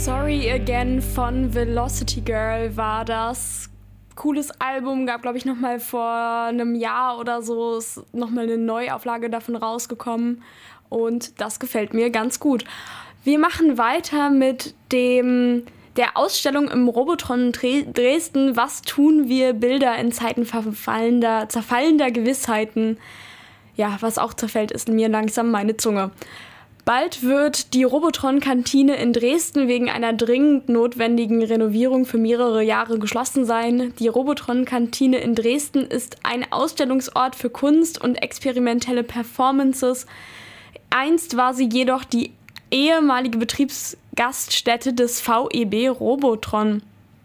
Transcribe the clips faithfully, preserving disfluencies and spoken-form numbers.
Sorry Again von Velocity Girl war das. Cooles Album, gab glaube ich nochmal vor einem Jahr oder so, ist nochmal eine Neuauflage davon rausgekommen und das gefällt mir ganz gut. Wir machen weiter mit dem der Ausstellung im Robotron Dresden, was tun wir, Bilder in Zeiten verfallender, zerfallender Gewissheiten. Ja, was auch zerfällt, ist mir langsam meine Zunge. Bald wird die Robotron-Kantine in Dresden wegen einer dringend notwendigen Renovierung für mehrere Jahre geschlossen sein. Die Robotron-Kantine in Dresden ist ein Ausstellungsort für Kunst und experimentelle Performances. Einst war sie jedoch die ehemalige Betriebsgaststätte des V E B Robotron.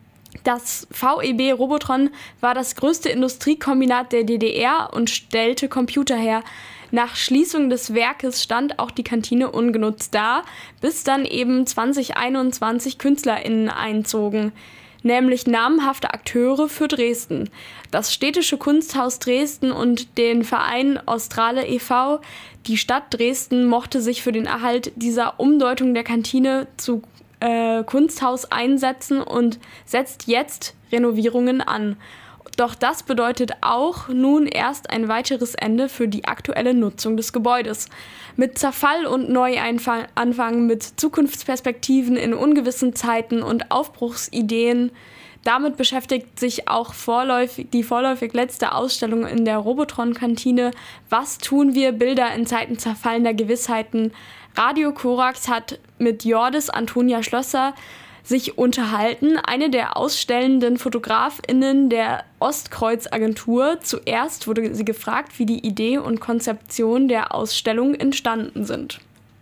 Das V E B Robotron war das größte Industriekombinat der D D R und stellte Computer her. Nach Schließung des Werkes stand auch die Kantine ungenutzt da, bis dann eben zwanzig einundzwanzig KünstlerInnen einzogen, nämlich namhafte Akteure für Dresden. Das Städtische Kunsthaus Dresden und den Verein Australe e V Die Stadt Dresden mochte sich für den Erhalt dieser Umdeutung der Kantine zu äh, Kunsthaus einsetzen und setzt jetzt Renovierungen an. Doch das bedeutet auch nun erst ein weiteres Ende für die aktuelle Nutzung des Gebäudes. Mit Zerfall und Neuanfang, mit Zukunftsperspektiven in ungewissen Zeiten und Aufbruchsideen. Damit beschäftigt sich auch vorläufig, die vorläufig letzte Ausstellung in der Robotron-Kantine. Was tun wir? Bilder in Zeiten zerfallender Gewissheiten. Radio Korax hat mit Jordis Antonia Schlösser sich unterhalten, eine der ausstellenden FotografInnen der Ostkreuz-Agentur. Zuerst wurde sie gefragt, wie die Idee und Konzeption der Ausstellung entstanden sind.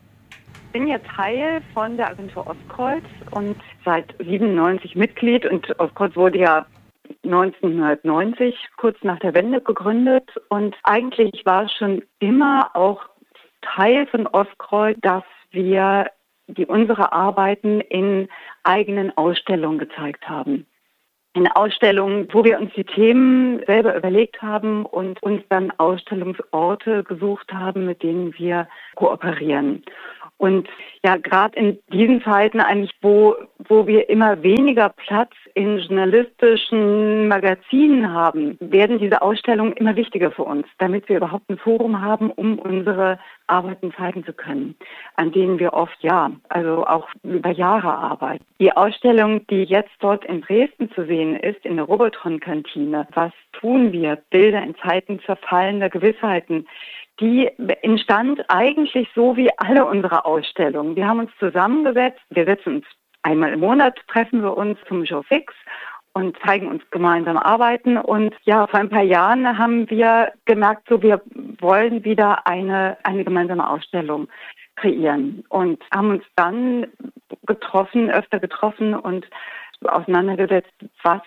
Ich bin ja Teil von der Agentur Ostkreuz und seit siebenundneunzig Mitglied. Und Ostkreuz wurde ja neunzehnhundertneunzig, kurz nach der Wende, gegründet. Und eigentlich war es schon immer auch Teil von Ostkreuz, dass wir die unsere Arbeiten in eigenen Ausstellungen gezeigt haben. In Ausstellungen, wo wir uns die Themen selber überlegt haben und uns dann Ausstellungsorte gesucht haben, mit denen wir kooperieren. Und ja, gerade in diesen Zeiten eigentlich, wo, wo wir immer weniger Platz in journalistischen Magazinen haben, werden diese Ausstellungen immer wichtiger für uns, damit wir überhaupt ein Forum haben, um unsere Arbeiten zeigen zu können, an denen wir oft, ja, also auch über Jahre arbeiten. Die Ausstellung, die jetzt dort in Dresden zu sehen ist, in der Robotron-Kantine, was tun wir? Bilder in Zeiten zerfallender Gewissheiten, die entstand eigentlich so wie alle unsere Ausstellungen. Wir haben uns zusammengesetzt, wir setzen uns einmal im Monat, treffen wir uns zum Showfix und zeigen uns gemeinsam Arbeiten. Und ja, vor ein paar Jahren haben wir gemerkt, so wir wollen wieder eine, eine gemeinsame Ausstellung kreieren und haben uns dann getroffen, öfter getroffen und auseinandergesetzt, was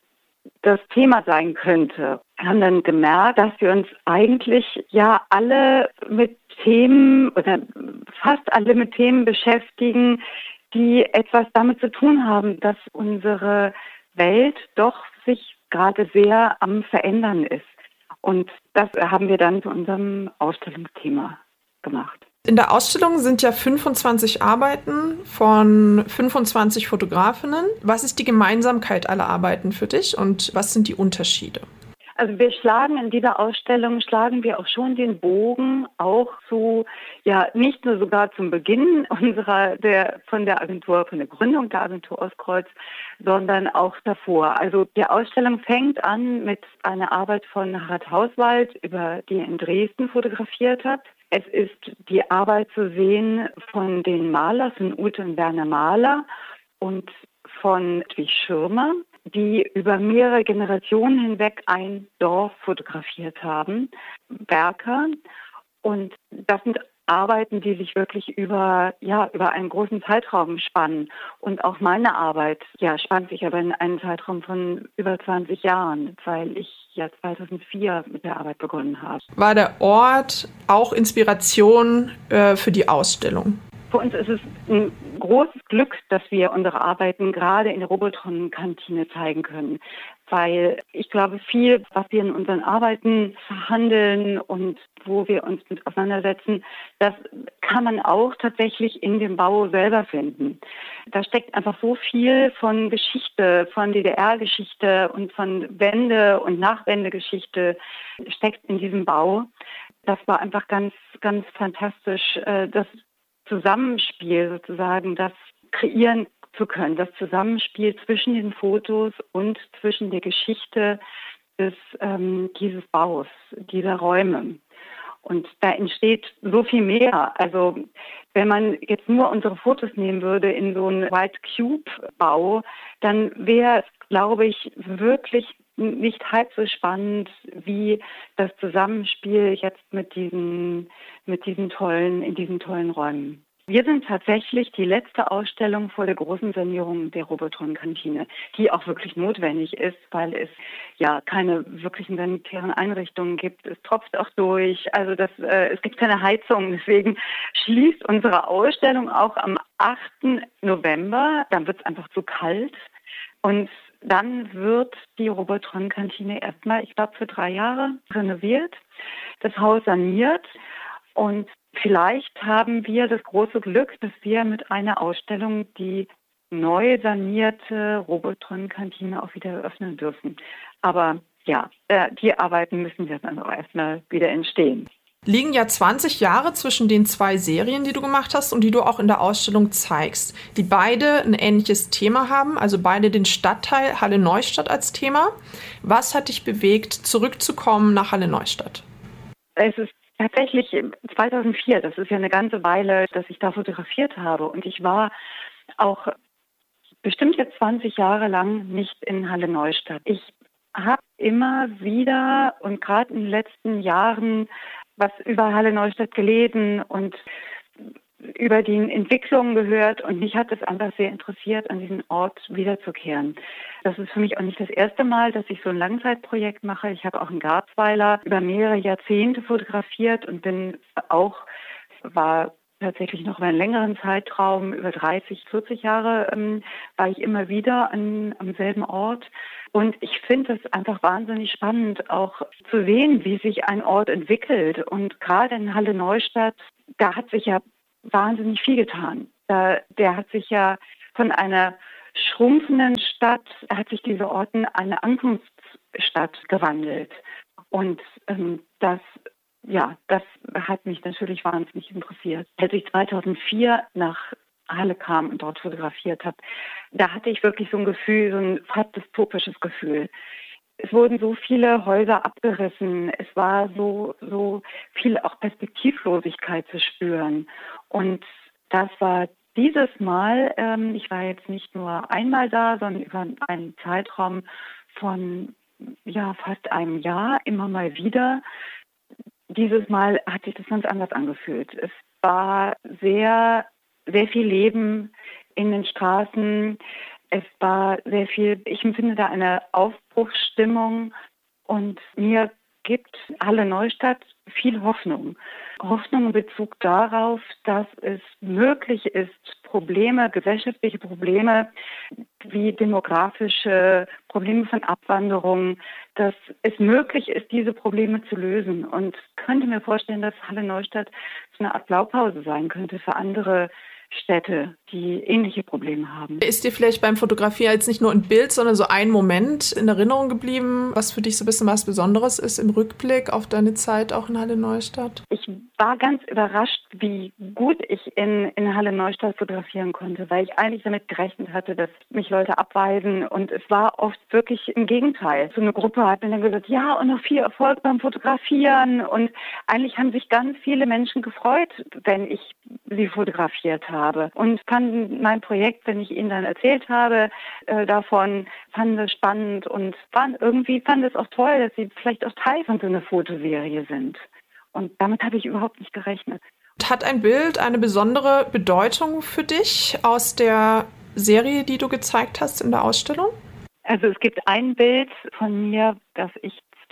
das Thema sein könnte. Wir haben dann gemerkt, dass wir uns eigentlich ja alle mit Themen oder fast alle mit Themen beschäftigen, die etwas damit zu tun haben, dass unsere Welt doch sich gerade sehr am Verändern ist. Und das haben wir dann zu unserem Ausstellungsthema gemacht. In der Ausstellung sind ja fünfundzwanzig Arbeiten von fünfundzwanzig Fotografinnen. Was ist die Gemeinsamkeit aller Arbeiten für dich und was sind die Unterschiede? Also wir schlagen in dieser Ausstellung, schlagen wir auch schon den Bogen auch zu, ja, nicht nur sogar zum Beginn unserer, der, von der Agentur, von der Gründung der Agentur Ostkreuz, sondern auch davor. Also die Ausstellung fängt an mit einer Arbeit von Harald Hauswald, über die er in Dresden fotografiert hat. Es ist die Arbeit zu sehen von den Malern, von Ute und Werner Mahler und von Ludwig Schirmer, die über mehrere Generationen hinweg ein Dorf fotografiert haben, Werke. Und das sind Arbeiten, die sich wirklich über, ja, über einen großen Zeitraum spannen. Und auch meine Arbeit, ja, spannt sich aber in einen Zeitraum von über zwanzig Jahren, weil ich ja zweitausendvier mit der Arbeit begonnen habe. War der Ort auch Inspiration äh, für die Ausstellung? Für uns ist es ein großes Glück, dass wir unsere Arbeiten gerade in der Robotron-Kantine zeigen können. Weil ich glaube, viel, was wir in unseren Arbeiten verhandeln und wo wir uns mit auseinandersetzen, das kann man auch tatsächlich in dem Bau selber finden. Da steckt einfach so viel von Geschichte, von D D R-Geschichte und von Wende- und Nachwendegeschichte steckt in diesem Bau. Das war einfach ganz, ganz fantastisch, das Zusammenspiel sozusagen, das kreieren zu können, das Zusammenspiel zwischen den Fotos und zwischen der Geschichte des, ähm, dieses Baus, dieser Räume. Und da entsteht so viel mehr. Also wenn man jetzt nur unsere Fotos nehmen würde in so einen White Cube-Bau, dann wäre es, glaube ich, wirklich nicht halb so spannend wie das Zusammenspiel jetzt mit diesen, mit diesen tollen, in diesen tollen Räumen. Wir sind tatsächlich die letzte Ausstellung vor der großen Sanierung der Robotron-Kantine, die auch wirklich notwendig ist, weil es ja keine wirklichen sanitären Einrichtungen gibt. Es tropft auch durch, also das, äh, es gibt keine Heizung. Deswegen schließt unsere Ausstellung auch am achten November. Dann wird es einfach zu kalt und dann wird die Robotron-Kantine erstmal, ich glaube, für drei Jahre renoviert, das Haus saniert und vielleicht haben wir das große Glück, dass wir mit einer Ausstellung die neu sanierte Robotron-Kantine auch wieder eröffnen dürfen. Aber ja, die Arbeiten müssen jetzt dann auch erstmal wieder entstehen. Liegen ja zwanzig Jahre zwischen den zwei Serien, die du gemacht hast und die du auch in der Ausstellung zeigst, die beide ein ähnliches Thema haben, also beide den Stadtteil Halle Neustadt als Thema. Was hat dich bewegt, zurückzukommen nach Halle Neustadt? Es ist tatsächlich zweitausendvier, das ist ja eine ganze Weile, dass ich da fotografiert habe. Und ich war auch bestimmt jetzt zwanzig Jahre lang nicht in Halle Neustadt. Ich habe immer wieder und gerade in den letzten Jahren was über Halle Neustadt gelesen und über die Entwicklungen gehört und mich hat es einfach sehr interessiert, an diesen Ort wiederzukehren. Das ist für mich auch nicht das erste Mal, dass ich so ein Langzeitprojekt mache. Ich habe auch in Garzweiler über mehrere Jahrzehnte fotografiert und bin auch, war tatsächlich noch über einen längeren Zeitraum, über dreißig, vierzig Jahre, ähm, war ich immer wieder an, am selben Ort. Und ich finde es einfach wahnsinnig spannend, auch zu sehen, wie sich ein Ort entwickelt. Und gerade in Halle Neustadt, da hat sich ja wahnsinnig viel getan. Da, der hat sich ja von einer schrumpfenden Stadt, hat sich dieser Ort in eine Ankunftsstadt gewandelt. Und ähm, das Ja, das hat mich natürlich wahnsinnig interessiert. Als ich zweitausendvier nach Halle kam und dort fotografiert habe, da hatte ich wirklich so ein Gefühl, so ein fast dystopisches Gefühl. Es wurden so viele Häuser abgerissen. Es war so, so viel auch Perspektivlosigkeit zu spüren. Und das war dieses Mal, ähm, ich war jetzt nicht nur einmal da, sondern über einen Zeitraum von ja fast einem Jahr immer mal wieder. Dieses Mal hat sich das ganz anders angefühlt. Es war sehr, sehr viel Leben in den Straßen. Es war sehr viel, ich empfinde da eine Aufbruchsstimmung und mir gibt Halle Neustadt viel Hoffnung. Hoffnung in Bezug darauf, dass es möglich ist, Probleme, gesellschaftliche Probleme wie demografische Probleme von Abwanderung, dass es möglich ist, diese Probleme zu lösen. Und ich könnte mir vorstellen, dass Halle Neustadt so eine Art Blaupause sein könnte für andere Städte, die ähnliche Probleme haben. Ist dir vielleicht beim Fotografieren jetzt nicht nur ein Bild, sondern so ein Moment in Erinnerung geblieben, was für dich so ein bisschen was Besonderes ist im Rückblick auf deine Zeit auch in Halle Neustadt? Ich war ganz überrascht, wie gut ich in, in Halle Neustadt fotografieren konnte, weil ich eigentlich damit gerechnet hatte, dass mich Leute abweisen und es war oft wirklich im Gegenteil. So eine Gruppe hat mir dann gesagt, ja und noch viel Erfolg beim Fotografieren und eigentlich haben sich ganz viele Menschen gefreut, wenn ich sie fotografiert habe. Habe. Und fanden mein Projekt, wenn ich ihnen dann erzählt habe, äh, davon, fanden es spannend und waren irgendwie fanden es auch toll, dass sie vielleicht auch Teil von so einer Fotoserie sind. Und damit habe ich überhaupt nicht gerechnet. Hat ein Bild eine besondere Bedeutung für dich aus der Serie, die du gezeigt hast in der Ausstellung? Also es gibt ein Bild von mir, das ich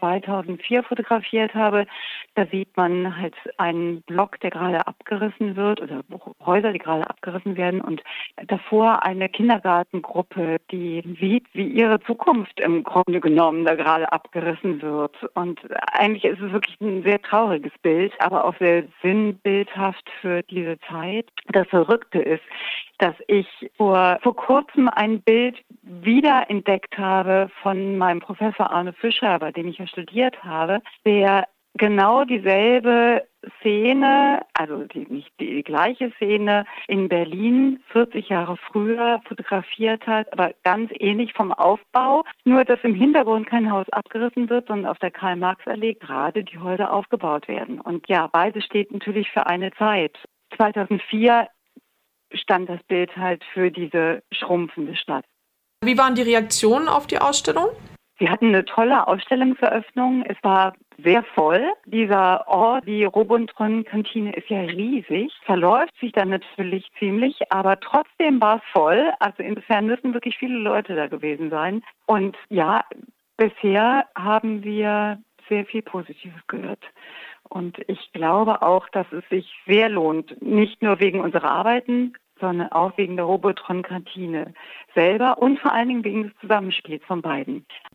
zweitausendvier fotografiert habe. Da sieht man halt einen Block, der gerade abgerissen wird, oder Häuser, die gerade abgerissen werden, und davor eine Kindergartengruppe, die sieht, wie ihre Zukunft im Grunde genommen da gerade abgerissen wird. Und eigentlich ist es wirklich ein sehr trauriges Bild, aber auch sehr sinnbildhaft für diese Zeit. Das Verrückte ist, dass ich vor, vor kurzem ein Bild wiederentdeckt habe von meinem Professor Arne Fischer, bei dem ich ja studiert habe, der genau dieselbe Szene, also die, nicht die gleiche Szene in Berlin vierzig Jahre früher fotografiert hat, aber ganz ähnlich vom Aufbau, nur dass im Hintergrund kein Haus abgerissen wird, sondern auf der Karl-Marx-Allee gerade die Häuser aufgebaut werden. Und ja, beides steht natürlich für eine Zeit. zweitausendvier stand das Bild halt für diese schrumpfende Stadt. Wie waren die Reaktionen auf die Ausstellung? Wir hatten eine tolle Ausstellungseröffnung. Es war sehr voll. Dieser Ort, die Robotron-Kantine, ist ja riesig, verläuft sich dann natürlich ziemlich, aber trotzdem war es voll. Also insofern müssen wirklich viele Leute da gewesen sein. Und ja, bisher haben wir sehr viel Positives gehört. Und ich glaube auch, dass es sich sehr lohnt, nicht nur wegen unserer Arbeiten, sondern auch wegen der Robotron-Kantine selber und vor allen Dingen wegen des Zusammenspiels von beiden.